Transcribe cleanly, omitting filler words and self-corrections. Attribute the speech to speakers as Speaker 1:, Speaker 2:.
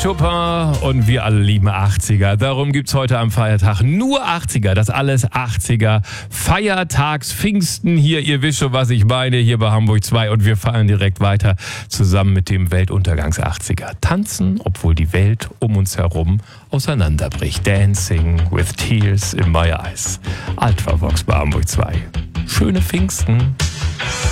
Speaker 1: Chopin und wir alle lieben 80er. Darum gibt's heute am Feiertag nur 80er. Das alles 80er. Feiertags Pfingsten hier. Ihr wisst schon, was ich meine. Hier bei Hamburg 2. Und wir fahren direkt weiter zusammen mit dem Weltuntergangs 80er. Tanzen, obwohl die Welt um uns herum auseinanderbricht. Dancing with Tears in My Eyes. Ultravox bei Hamburg 2. Schöne Pfingsten.